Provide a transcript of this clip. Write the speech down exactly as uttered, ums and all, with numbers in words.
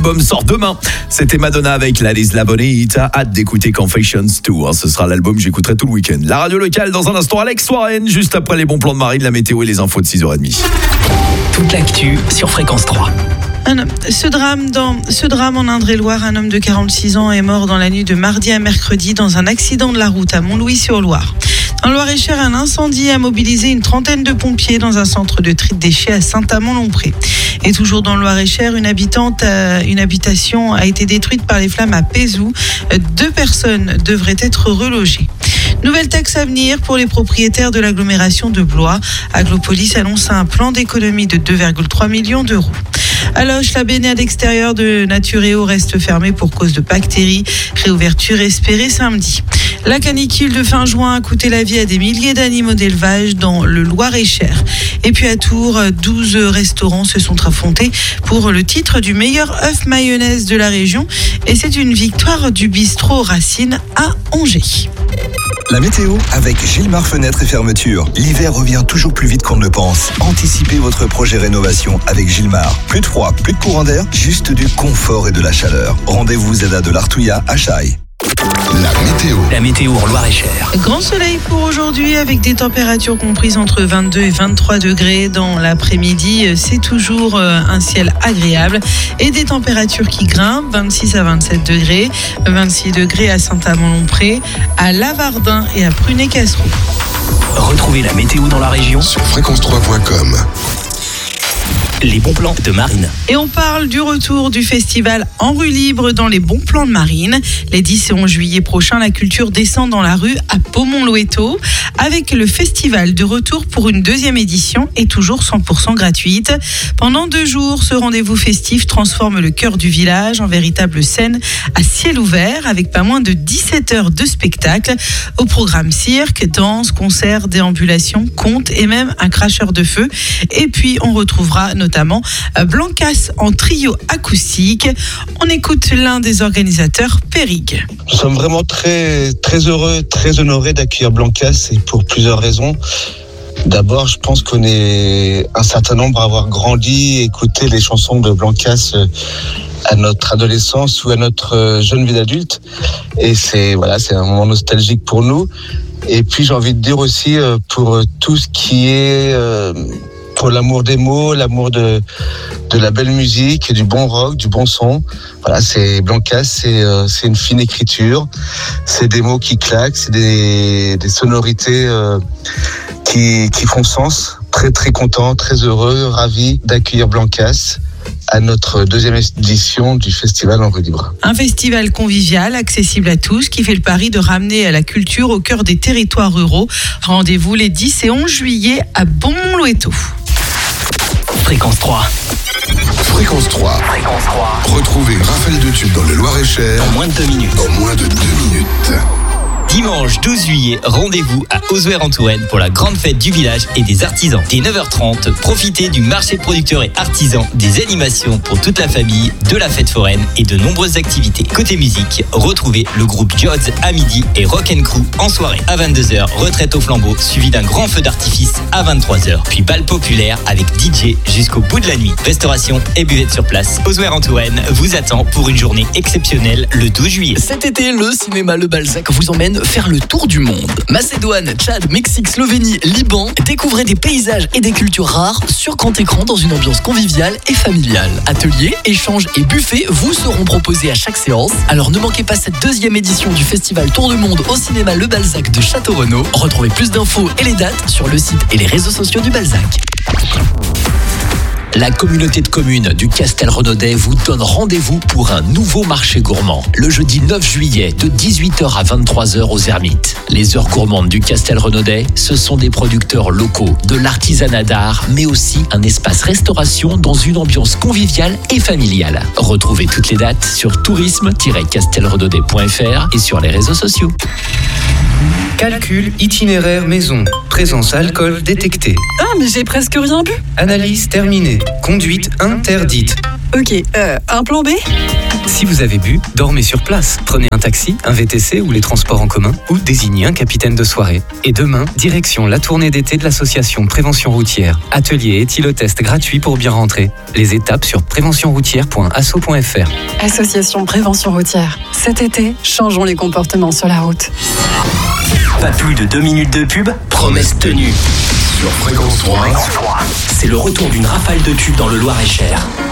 L'album sort demain. C'était Madonna avec La Isla Bonita. Hâte d'écouter Confessions deux. Hein. Ce sera l'album que j'écouterai tout le week-end. La radio locale dans un instant. Alex Warren, juste après les bons plans de Marine, la météo et les infos de six heures trente. Toute l'actu sur Fréquence trois. Un, ce, drame dans, ce drame en Indre-et-Loire, un homme de quarante-six ans est mort dans la nuit de mardi à mercredi dans un accident de la route à Montlouis-sur-Loire. Dans le Loir-et-Cher, un incendie a mobilisé une trentaine de pompiers dans un centre de tri de déchets à Saint-Amand-Lompré. Et toujours dans le Loir-et-Cher, une, habitante, une habitation a été détruite par les flammes à Pézou. Deux personnes devraient être relogées. Nouvelle taxe à venir pour les propriétaires de l'agglomération de Blois. Aglopolis annonce un plan d'économie de deux virgule trois millions d'euros. À Loches, la baignade extérieure de Naturéo reste fermée pour cause de bactéries. Réouverture espérée samedi. La canicule de fin juin a coûté la vie à des milliers d'animaux d'élevage dans le Loir-et-Cher. Et puis à Tours, douze restaurants se sont affrontés pour le titre du meilleur œuf mayonnaise de la région. Et c'est une victoire du bistrot Racine à Angers. La météo avec Gilmar Fenêtres et Fermetures. L'hiver revient toujours plus vite qu'on ne le pense. Anticipez votre projet rénovation avec Gilmar. Plus de froid, plus de courant d'air, juste du confort et de la chaleur. Rendez-vous Zeda de l'Artouillat à Chaille. La météo. La météo en Loir-et-Cher. Grand soleil pour aujourd'hui avec des températures comprises entre vingt-deux et vingt-trois degrés. Dans l'après-midi, c'est toujours un ciel agréable et des températures qui grimpent, vingt-six à vingt-sept degrés, vingt-six degrés à Saint-Amand-Lompré, à Lavardin et à Prunay-Casseroux. Retrouvez la météo dans la région sur fréquence trois point com. Les bons plans de Marine. Et on parle du retour du festival En rue libre dans les bons plans de Marine. Les dix et onze juillet prochains, la culture descend dans la rue à Beaumont-Loeto avec le festival de retour pour une deuxième édition et toujours cent pour cent gratuite. Pendant deux jours, ce rendez-vous festif transforme le cœur du village en véritable scène à ciel ouvert avec pas moins de dix-sept heures de spectacle. Au programme cirque, danse, concerts, déambulations, contes et même un cracheur de feu. Et puis on retrouvera notre notamment Blancas en trio acoustique. On écoute l'un des organisateurs, Périg. Nous sommes vraiment très, très heureux, très honorés d'accueillir Blancas et pour plusieurs raisons. D'abord, je pense qu'on est un certain nombre à avoir grandi, écouté les chansons de Blancas à notre adolescence ou à notre jeune vie d'adulte. Et c'est, voilà, c'est un moment nostalgique pour nous. Et puis, j'ai envie de dire aussi pour tout ce qui est... Euh, pour l'amour des mots, l'amour de, de la belle musique, du bon rock, du bon son. Voilà, c'est Blancas, c'est, euh, c'est une fine écriture, c'est des mots qui claquent, c'est des, des sonorités euh, qui, qui font sens. Très très content, très heureux, ravi d'accueillir Blancas à notre deuxième édition du festival En rue libre. Un festival convivial, accessible à tous, qui fait le pari de ramener la culture au cœur des territoires ruraux. Rendez-vous les dix et onze juillet à Beaumont-Loeto. Fréquence trois. Fréquence trois. Fréquence trois. Retrouvez une rafale de tubes dans le Loir-et-Cher en moins de deux minutes. En moins de deux minutes. Dimanche douze juillet, rendez-vous à Auzouer-en-Touraine pour la grande fête du village et des artisans. Dès neuf heures trente, profitez du marché de producteurs et artisans, des animations pour toute la famille, de la fête foraine et de nombreuses activités. Côté musique, retrouvez le groupe Jods à midi et Rock and Crew en soirée. À vingt-deux heures, retraite au flambeau, suivi d'un grand feu d'artifice à vingt-trois heures. Puis bal populaire avec D J jusqu'au bout de la nuit. Restauration et buvette sur place. Auzouer-en-Touraine vous attend pour une journée exceptionnelle le douze juillet. Cet été, le cinéma Le Balzac vous emmène faire le tour du monde. Macédoine, Tchad, Mexique, Slovénie, Liban. Découvrez des paysages et des cultures rares sur grand écran dans une ambiance conviviale et familiale. Ateliers, échanges et buffets vous seront proposés à chaque séance. Alors ne manquez pas cette deuxième édition du festival Tour du Monde au cinéma Le Balzac de Château-Renaud. Retrouvez plus d'infos et les dates sur le site et les réseaux sociaux du Balzac. La communauté de communes du Castel-Renaudet vous donne rendez-vous pour un nouveau marché gourmand. Le jeudi neuf juillet, de dix-huit heures à vingt-trois heures aux Ermites. Les heures gourmandes du Castel-Renaudet, ce sont des producteurs locaux, de l'artisanat d'art, mais aussi un espace restauration dans une ambiance conviviale et familiale. Retrouvez toutes les dates sur tourisme tiret castelrenaudet point f r et sur les réseaux sociaux. Calcul itinéraire maison. Présence alcool détectée. Ah, mais j'ai presque rien bu. Analyse terminée. Conduite interdite. Ok, euh, un plan B ? Si vous avez bu, dormez sur place. Prenez un taxi, un V T C ou les transports en commun, ou désignez un capitaine de soirée. Et demain, direction la tournée d'été de l'association Prévention Routière. Atelier et éthylotest gratuit pour bien rentrer. Les étapes sur prévention routière point asso point f r. Association Prévention Routière. Cet été, changeons les comportements sur la route. Pas plus de deux minutes de pub, promesse tenue. Sur Fréquence trois, c'est le retour d'une rafale de tubes dans le Loir-et-Cher.